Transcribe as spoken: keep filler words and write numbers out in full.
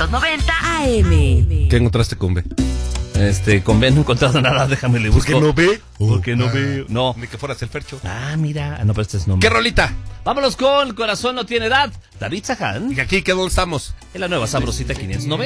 quinientos noventa A M. ¿Qué encontraste con B? Este, con B no he encontrado nada, déjame le busco. ¿Por qué no ve? Porque no veo. No. Ni que fueras el Fercho. Ah, mira. Ah, no, pero este es nombre. ¿Qué rolita? Vámonos con Corazón no tiene edad. David Zahán. Y aquí, ¿qué dónde estamos? En la nueva sabrosita quinientos noventa.